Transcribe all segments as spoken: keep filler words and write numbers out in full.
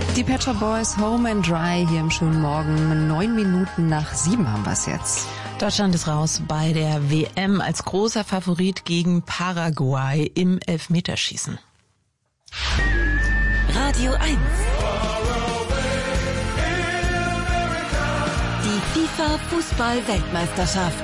Die Pet Shop Boys, Home and Dry, hier im schönen Morgen. Neun Minuten nach sieben haben wir es jetzt. Deutschland ist raus bei der W M als großer Favorit gegen Paraguay im Elfmeterschießen. Radio eins. Die FIFA-Fußball-Weltmeisterschaft.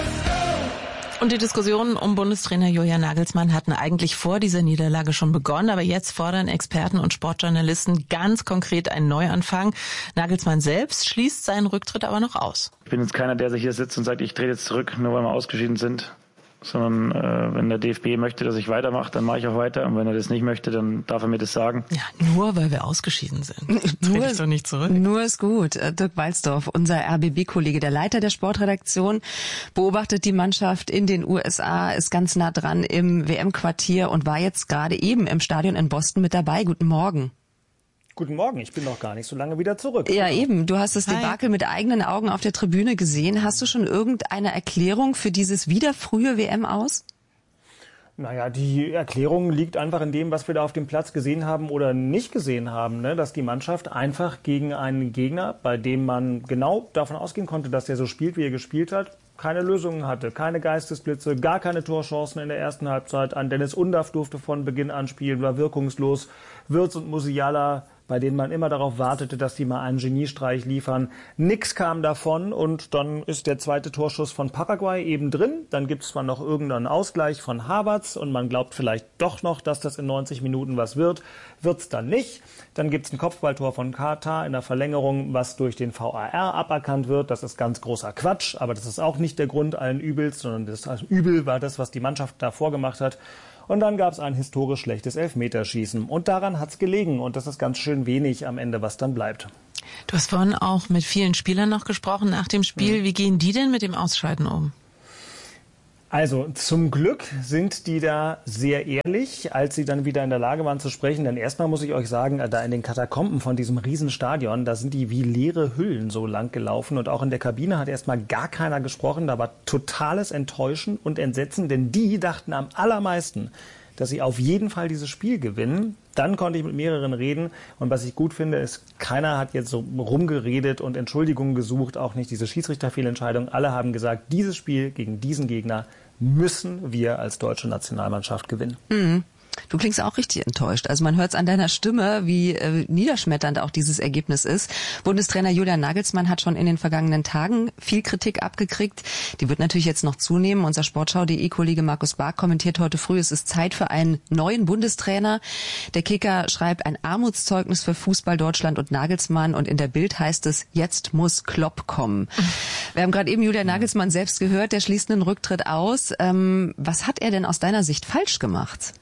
Und die Diskussionen um Bundestrainer Julian Nagelsmann hatten eigentlich vor dieser Niederlage schon begonnen, aber jetzt fordern Experten und Sportjournalisten ganz konkret einen Neuanfang. Nagelsmann selbst schließt seinen Rücktritt aber noch aus. Ich bin jetzt keiner, der sich hier sitzt und sagt, ich trete jetzt zurück, nur weil wir ausgeschieden sind. Sondern äh, wenn der D F B möchte, dass ich weitermache, dann mache ich auch weiter. Und wenn er das nicht möchte, dann darf er mir das sagen. Ja, nur weil wir ausgeschieden sind. Trete ich doch nicht zurück. Nur ist gut. Dirk Walzdorf, unser R B B-Kollege, der Leiter der Sportredaktion, beobachtet die Mannschaft in den U S A, ist ganz nah dran im W M-Quartier und war jetzt gerade eben im Stadion in Boston mit dabei. Guten Morgen. Guten Morgen, ich bin noch gar nicht so lange wieder zurück. Ja, eben. Du hast das Debakel mit eigenen Augen auf der Tribüne gesehen. Hast du schon irgendeine Erklärung für dieses wieder frühe W M aus? Naja, die Erklärung liegt einfach in dem, was wir da auf dem Platz gesehen haben oder nicht gesehen haben, ne? Dass die Mannschaft einfach gegen einen Gegner, bei dem man genau davon ausgehen konnte, dass der so spielt, wie er gespielt hat, keine Lösungen hatte, keine Geistesblitze, gar keine Torchancen in der ersten Halbzeit. An Dennis Undaff durfte von Beginn an spielen, war wirkungslos. Wirtz und Musiala, bei denen man immer darauf wartete, dass die mal einen Geniestreich liefern. Nix kam davon und dann ist der zweite Torschuss von Paraguay eben drin. Dann gibt es zwar noch irgendeinen Ausgleich von Havertz und man glaubt vielleicht doch noch, dass das in neunzig Minuten was wird. Wird's dann nicht. Dann gibt es ein Kopfballtor von Katar in der Verlängerung, was durch den V A R aberkannt wird. Das ist ganz großer Quatsch, aber das ist auch nicht der Grund allen Übels, sondern das Übel war das, was die Mannschaft da vorgemacht hat. Und dann gab es ein historisch schlechtes Elfmeterschießen. Und daran hat's gelegen. Und das ist ganz schön wenig am Ende, was dann bleibt. Du hast vorhin auch mit vielen Spielern noch gesprochen nach dem Spiel. Wie gehen die denn mit dem Ausscheiden um? Also zum Glück sind die da sehr ehrlich, als sie dann wieder in der Lage waren zu sprechen. Denn erstmal muss ich euch sagen, da in den Katakomben von diesem Riesenstadion, da sind die wie leere Hüllen so lang gelaufen. Und auch in der Kabine hat erstmal gar keiner gesprochen. Da war totales Enttäuschen und Entsetzen, denn die dachten am allermeisten, dass sie auf jeden Fall dieses Spiel gewinnen. Dann konnte ich mit mehreren reden. Und was ich gut finde, ist, keiner hat jetzt so rumgeredet und Entschuldigungen gesucht, auch nicht diese Schiedsrichterfehlentscheidung. Alle haben gesagt, dieses Spiel gegen diesen Gegner müssen wir als deutsche Nationalmannschaft gewinnen. Mhm. Du klingst auch richtig enttäuscht. Also man hört es an deiner Stimme, wie äh, niederschmetternd auch dieses Ergebnis ist. Bundestrainer Julian Nagelsmann hat schon in den vergangenen Tagen viel Kritik abgekriegt. Die wird natürlich jetzt noch zunehmen. Unser Sportschau.de-Kollege Markus Bark kommentiert heute früh, es ist Zeit für einen neuen Bundestrainer. Der Kicker schreibt ein Armutszeugnis für Fußball Deutschland und Nagelsmann. Und in der Bild heißt es, jetzt muss Klopp kommen. Wir haben gerade eben Julian Nagelsmann selbst gehört, der schließt einen Rücktritt aus. Ähm, was hat er denn aus deiner Sicht falsch gemacht?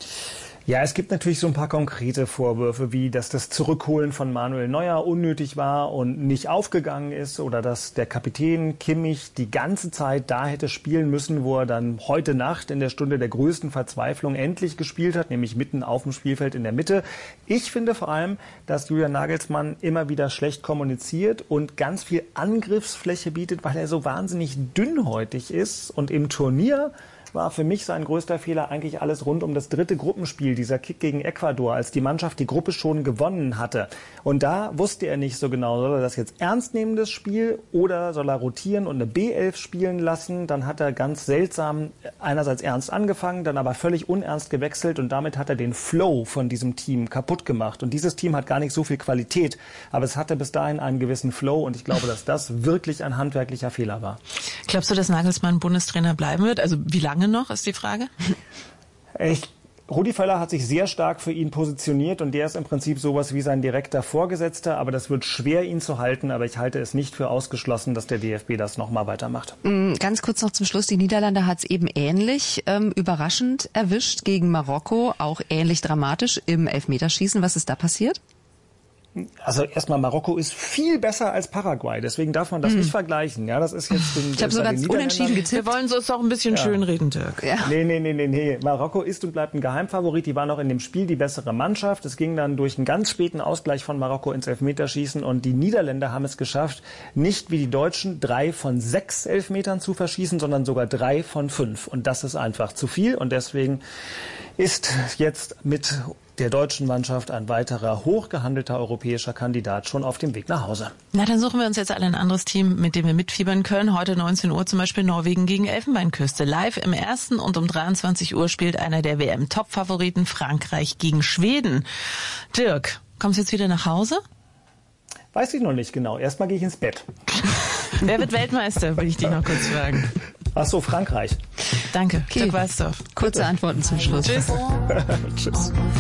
Ja, es gibt natürlich so ein paar konkrete Vorwürfe, wie dass das Zurückholen von Manuel Neuer unnötig war und nicht aufgegangen ist oder dass der Kapitän Kimmich die ganze Zeit da hätte spielen müssen, wo er dann heute Nacht in der Stunde der größten Verzweiflung endlich gespielt hat, nämlich mitten auf dem Spielfeld in der Mitte. Ich finde vor allem, dass Julian Nagelsmann immer wieder schlecht kommuniziert und ganz viel Angriffsfläche bietet, weil er so wahnsinnig dünnhäutig ist und im Turnier war für mich sein größter Fehler eigentlich alles rund um das dritte Gruppenspiel, dieser Kick gegen Ecuador, als die Mannschaft die Gruppe schon gewonnen hatte. Und da wusste er nicht so genau, soll er das jetzt ernst nehmen, das Spiel, oder soll er rotieren und eine B elf spielen lassen. Dann hat er ganz seltsam einerseits ernst angefangen, dann aber völlig unernst gewechselt und damit hat er den Flow von diesem Team kaputt gemacht. Und dieses Team hat gar nicht so viel Qualität, aber es hatte bis dahin einen gewissen Flow und ich glaube, dass das wirklich ein handwerklicher Fehler war. Glaubst du, dass Nagelsmann Bundestrainer bleiben wird? Also wie lange noch, ist die Frage? Ich, Rudi Völler hat sich sehr stark für ihn positioniert und der ist im Prinzip sowas wie sein direkter Vorgesetzter, aber das wird schwer, ihn zu halten, aber ich halte es nicht für ausgeschlossen, dass der D F B das nochmal weitermacht. Ganz kurz noch zum Schluss, die Niederlande hat es eben ähnlich ähm, überraschend erwischt gegen Marokko, auch ähnlich dramatisch im Elfmeterschießen. Was ist da passiert? Also erstmal, Marokko ist viel besser als Paraguay, deswegen darf man das hm. nicht vergleichen. Ja, das ist jetzt den, ich habe so ganz unentschieden getippt. Wir wollen es auch ein bisschen ja. schön reden, Dirk. Ja. Nee, nee, nee, nee, nee. Marokko ist und bleibt ein Geheimfavorit. Die waren auch in dem Spiel die bessere Mannschaft. Es ging dann durch einen ganz späten Ausgleich von Marokko ins Elfmeterschießen und die Niederländer haben es geschafft, nicht wie die Deutschen drei von sechs Elfmetern zu verschießen, sondern sogar drei von fünf. Und das ist einfach zu viel und deswegen ist jetzt mit der deutschen Mannschaft ein weiterer hochgehandelter europäischer Kandidat schon auf dem Weg nach Hause. Na, dann suchen wir uns jetzt alle ein anderes Team, mit dem wir mitfiebern können. Heute neunzehn Uhr zum Beispiel Norwegen gegen Elfenbeinküste. Live im ersten und um dreiundzwanzig Uhr spielt einer der W M-Top-Favoriten Frankreich gegen Schweden. Dirk, kommst du jetzt wieder nach Hause? Weiß ich noch nicht genau. Erstmal gehe ich ins Bett. Wer wird Weltmeister, will ich dich noch kurz fragen. Ach so, Frankreich. Danke, Okay. Dirk Walsdorf. Kurze Antworten zum Schluss. Tschüss. Tschüss.